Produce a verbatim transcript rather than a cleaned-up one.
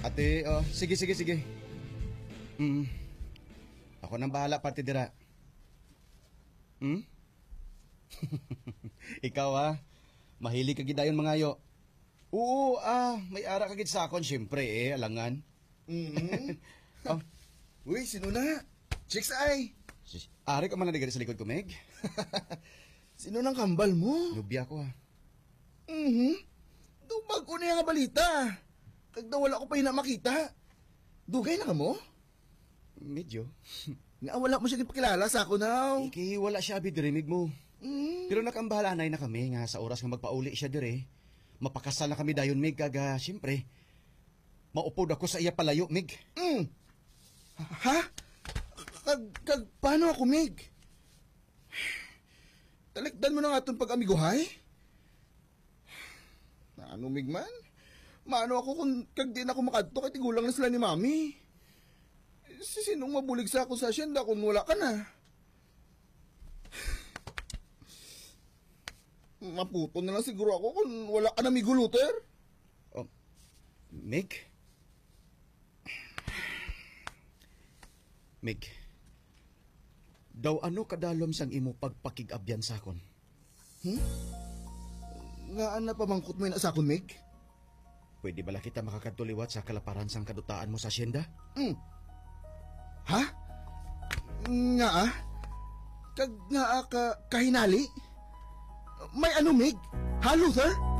Ate, oh, sige, sige, sige. Hmm. Ako nang bahala, pati dira. Hmm? Ikaw, ha? Mahilig ka gidayon mga yo. Oo, ah, may ara ka gid sa akon, syempre, eh, alangan. Mm-hmm. Oh, Uy, sino na? Chicks ay! sis, ari ka man na digari sa likod ko, Meg. Sino nang kambal mo? Nubya ko, ha? Mm-hmm. Dubag ko na yung balita. Kag wala ko pa yun na makita. Dugay na ka mo? Medyo. Nga wala mo siya pakilala sa ako now. Iki, wala siya, bidirimig mo. Mm. Pero nakambahala na kami nga sa oras nga magpauli siya dire. Mapakasal na kami dayon, Mig, kaga, siyempre. Maupod ako sa iya palayo, Mig. Mm. Ha? Kag, kag, paano ako, Mig? Talikdan mo na nga itong pag-amiguhay? Na ano, Mig man? Maano ako kung kag di na ako makadto kay tigulang na sila ni Mami? Si sinong mabulig sa ako sa asyenda kung wala ka na? Maputo na lang siguro ako kung wala ka na, Migo Luther. Oh, Mig? Mig, daw ano kadalom sang imo pagpakigabyan sa akon? Hmm? Nga na pamangkot mo yun sa akon, Mig? Pwede bala kita makakatuliwat sa kalaparan sang kadutaan mo sa asyenda? Hmm. Ha? Nga ah? Kag nga ah, ka, kahinali? May ano, Mig? Ha, Luther?